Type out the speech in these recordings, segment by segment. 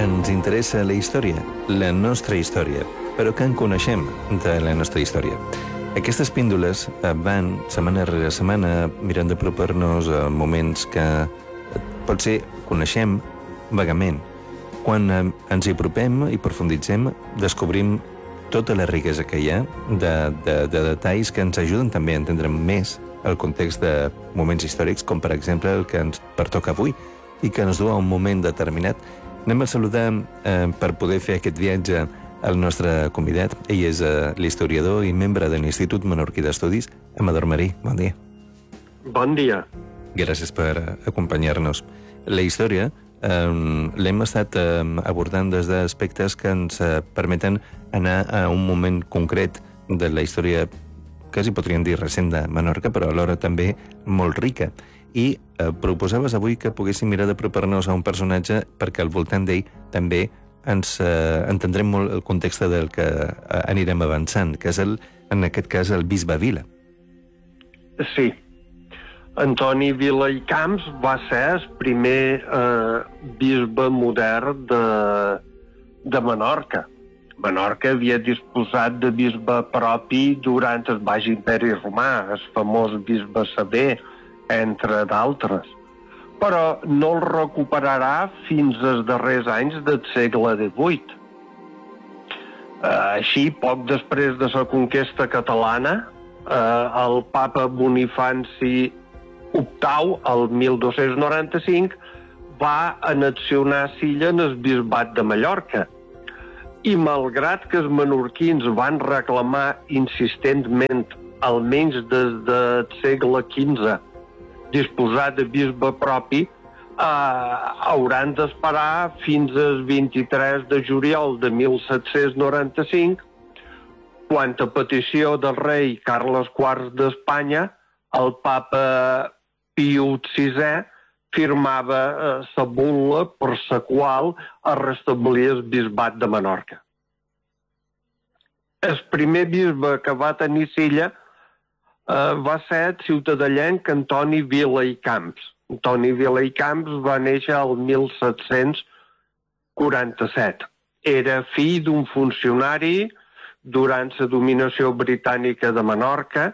Ens interessa la història, la nostra història, però que en coneixem de la nostra història. Aquestes píndoles van, setmana rere setmana, mirant d'apropar-nos a moments que potser coneixem vagament. Quan ens hi apropem i profunditzem, descobrim tota la riquesa que hi ha de detalls que ens ajuden també a entendre més el context de moments històrics, com per exemple el que ens pertoca avui i que ens du a un moment determinat. Anem a saludar per poder fer aquest viatge el nostre convidat. Ell és l'historiador i membre de l'Institut Menorquí d'Estudis, Amador Marí. Bon dia. Bon dia. Gràcies per acompanyar-nos. La història l'hem estat abordant des d'aspectes que ens permeten anar a un moment concret de la història, quasi podríem dir recent, de Menorca, però alhora també molt rica. I proposaves avui que poguéssim mirar d'apropar-nos a un personatge perquè al voltant d'ell també ens entendrem molt el context del que anirem avançant, que és, en aquest cas, el bisbe Vila. Sí. Antoni Vila i Camps va ser el primer bisbe modern de Menorca. Menorca havia disposat de bisbe propi durant el Baix Imperi Romà, el famós bisbe Sever, entre d'altres. Però no el recuperarà fins als darrers anys del segle XVIII. Així, poc després de la conquesta catalana, el papa Bonifaci VIII, el 1295, va annexionar Silla en el bisbat de Mallorca. I malgrat que els menorquins van reclamar insistentment, almenys des del segle XV, disposar de bisbe propi, hauran d'esperar fins al 23 de juliol de 1795, quan a petició del rei Carles IV d'Espanya, el papa Piu VI firmava la bul·la per la qual es restablia el bisbat de Menorca. El primer bisbe que va tenir Silla va ser el ciutadellenc Antoni Vila i Camps. Antoni Vila i Camps va néixer el 1747. Era fill d'un funcionari durant la dominació britànica de Menorca.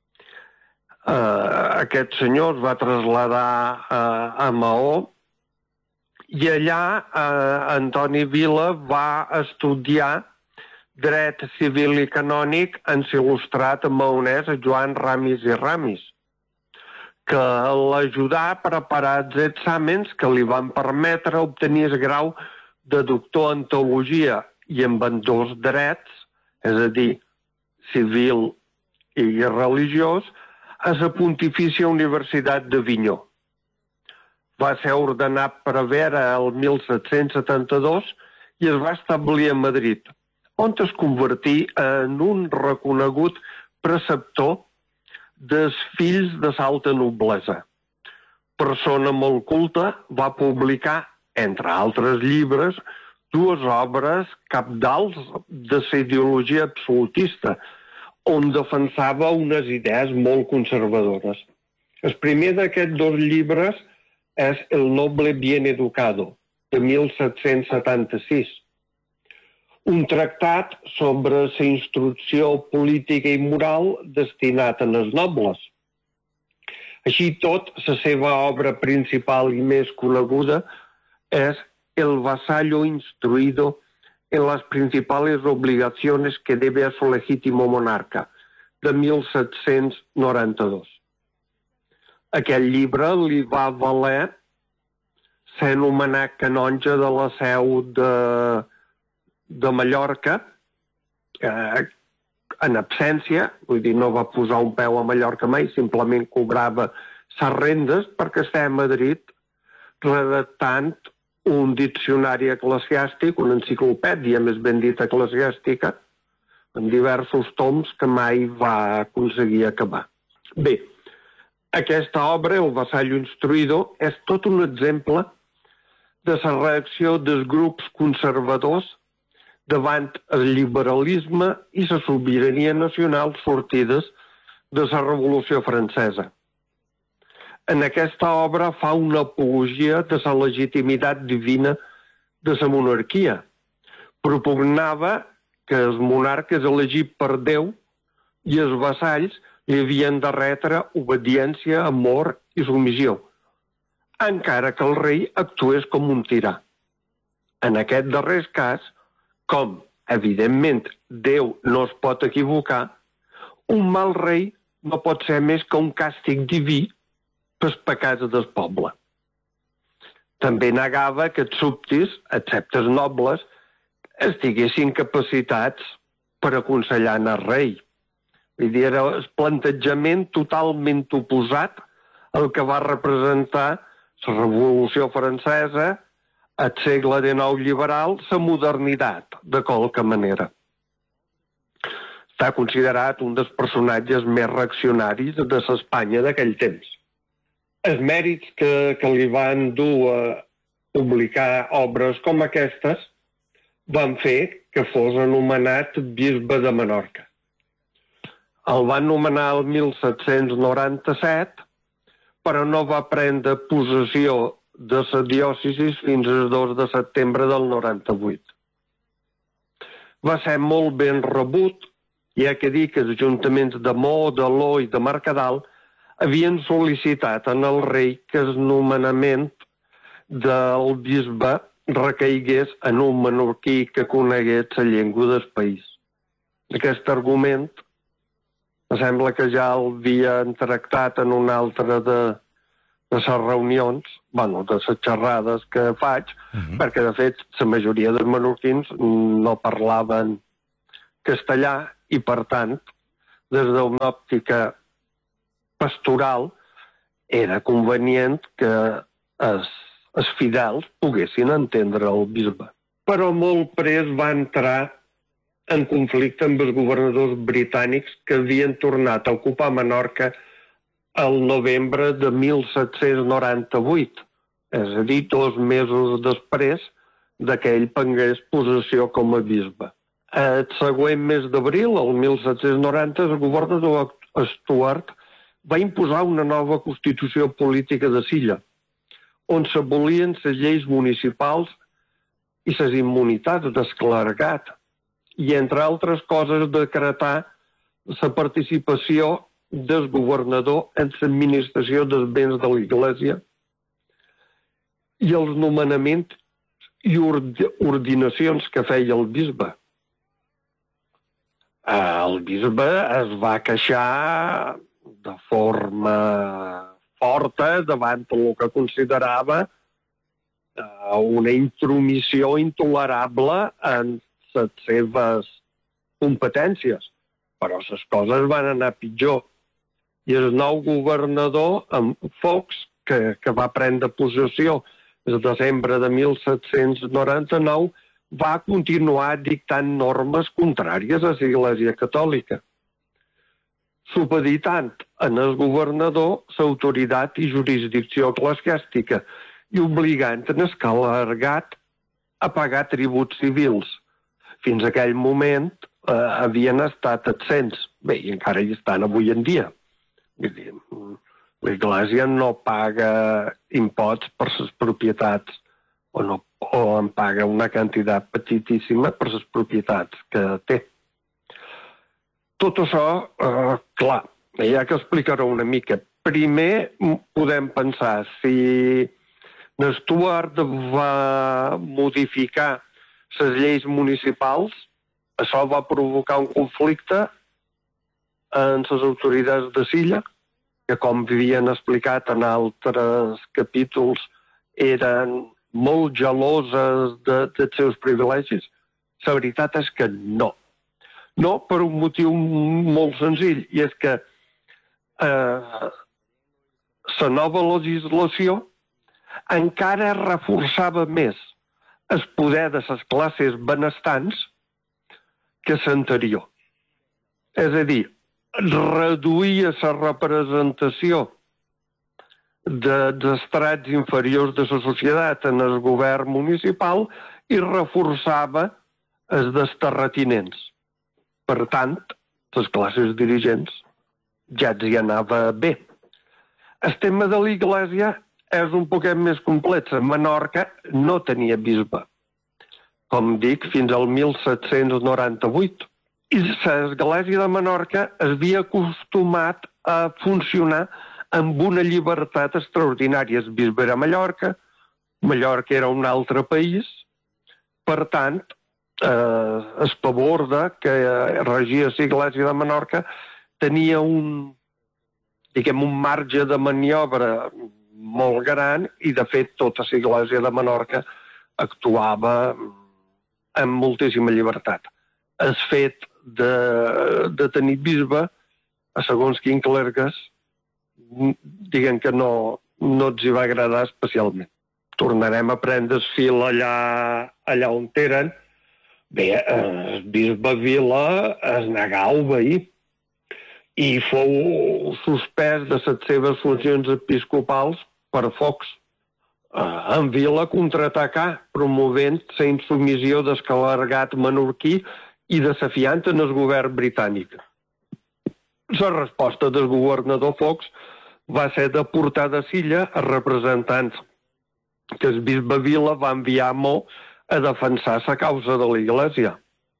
Aquest senyor es va traslladar a Maó i allà Antoni Vila va estudiar dret civil i canònic en l'il·lustrat maonès Joan Ramis i Ramis, que l'ajudà a preparar els exàmens que li van permetre obtenir el grau de doctor en teologia i en ambdós drets, és a dir, civil i religiós, a la Pontifícia Universitat d'Avinyó. Va ser ordenat prevere el 1772 i es va establir a Madrid, on es convertí en un reconegut preceptor dels fills de l'alta noblesa. Persona molt culta, va publicar, entre altres llibres, dues obres cabdals de la ideologia absolutista, on defensava unes idees molt conservadores. El primer d'aquests dos llibres és El noble bien educado, de 1776, un tractat sobre la instrucció política i moral destinat als nobles. Així tot, la seva obra principal i més coneguda és El vasallo instruido en las principales obligaciones que debe a su legítimo monarca, de 1792. Aquest llibre li va valer ser nomenat canonge de la seu de Mallorca, en absència, vull dir, no va posar un peu a Mallorca mai, simplement cobrava les rendes perquè estava a Madrid redactant un diccionari eclesiàstic, una enciclopèdia, més ben dit, eclesiàstica, en diversos toms que mai va aconseguir acabar. Bé, aquesta obra, El vasallo instruido, és tot un exemple de la reacció dels grups conservadors davant el liberalisme i la sobirania nacional sortides de la Revolució Francesa. En aquesta obra fa una apologia de la legitimitat divina de la monarquia. Propugnava que els monarques elegits per Déu i els vassalls li havien de retre obediència, amor i submissió, encara que el rei actués com un tirà. En aquest darrer cas, com, evidentment, Déu no es pot equivocar, un mal rei no pot ser més que un càstig diví pels pecats del poble. També negava que els súbdits, excepte els nobles, estiguessin capacitats per aconsellar el rei. Vull dir, era el plantejament totalment oposat al que va representar la Revolució Francesa, el segle XIX liberal, la modernitat, de qualque manera. Està considerat un dels personatges més reaccionaris de l'Espanya d'aquell temps. Els mèrits que li van dur a publicar obres com aquestes van fer que fos anomenat bisbe de Menorca. El van nomenar el 1797, però no va prendre possessió de la diòcesi fins al 2 de setembre del 98. Va ser molt ben rebut. Hi ha que dir que els ajuntaments de Mo, d'Aló i de Mercadal havien sol·licitat en el rei que el nomenament del bisbe recaigués en un menorquí que conegués la llengua del país. Aquest argument sembla que ja l'havien tractat en una altra de les reunions, de les xerrades que faig, perquè de fet la majoria dels menorquins no parlaven castellà i per tant, des d'una òptica pastoral, era convenient que els fidels poguessin entendre el bisbe. Però molt pres va entrar en conflicte amb els governadors britànics que havien tornat a ocupar Menorca el novembre de 1798, és a dir, 2 mesos després que ell prengués possessió com a bisbe. El següent mes d'abril, el 1790, el governador Stuart va imposar una nova constitució política de l'illa, on s'abolien les lleis municipals i les immunitats del clergat, i, entre altres coses, decretar la participació del governador en l'administració dels béns de l'Església i els nomenaments i ordinacions que feia el bisbe. El bisbe es va queixar de forma forta davant el que considerava una intromissió intolerable en les seves competències. Però les coses van anar pitjor. I el nou governador, Fox, que va prendre possessió el desembre de 1799, va continuar dictant normes contràries a l'Església Catòlica, supeditant en el governador l'autoritat i jurisdicció eclesiàstica i obligant en el clergat a pagar tributs civils. Fins a aquell moment havien estat absents. Bé, i encara hi estan avui en dia. L'Església no paga imposts per les propietats o en paga una quantitat petitíssima per les propietats que té. Tot això, clar, ja que explicaré una mica. Primer podem pensar si Stuart va modificar les lleis municipals, això va provocar un conflicte en les autoritats de l'illa, que com havien explicat en altres capítols eren molt geloses dels seus privilegis. La veritat és que no. No per un motiu molt senzill, i és que la nova legislació encara reforçava més el poder de les classes benestants que l'anterior. És a dir, reduïa la representació dels estrats inferiors de la societat en el govern municipal i reforçava els dels terratinents. Per tant, les classes dirigents ja els hi anava bé. El tema de l'Església és un poquet més complex. Menorca no tenia bisbe. com dic, fins al 1798. I l'Església de Menorca es havia acostumat a funcionar amb una llibertat extraordinària. El bisbe era a Mallorca, Mallorca era un altre país, per tant, el paborde que regia l'Església de Menorca tenia un marge de maniobra molt gran i, de fet, tota l'Església de Menorca actuava amb moltíssima llibertat. El fet de tenir bisbe, a segons quin clergues, diguem que no ens hi va agradar especialment. Tornarem a prendre el fil allà on eren. Bé, el bisbe Vila es negà a obeir i fou suspès de les seves funcions episcopals per Fox. En Vila contraatacà, promovent la insubmissió del clergat menorquí i desafiant en el govern britànic. La resposta del governador Fox va ser de portar de Silla a representants que el bisbe Vila va enviar a Mo a defensar la causa de l'Església.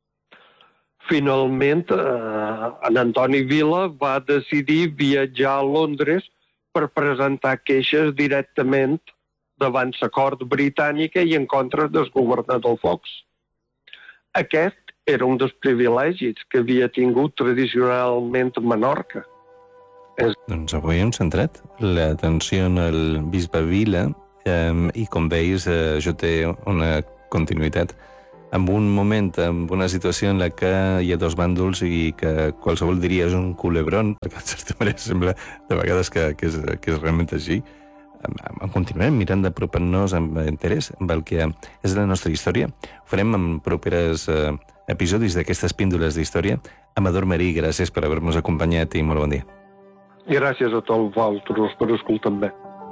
Finalment, en Antoni Vila va decidir viatjar a Londres per presentar queixes directament davant la cort britànica i en contra del governador Fox. Aquest era un dels privilegis que havia tingut tradicionalment Menorca. Doncs avui hem centrat l'atenció en el bisbe Vila i, com veus, això té una continuïtat en un moment, en una situació en la que hi ha dos bàndols i que qualsevol diria és un culebron, perquè en certa manera sembla de vegades que és realment així. Continuarem mirant d'apropar-nos amb interès amb el que és la nostra història. Ho farem en properes episodis d'aquestes píndoles d'història. Amador Marí, gràcies per haver-nos acompanyat i molt bon dia. Gràcies a tots vosaltres per escoltar-me.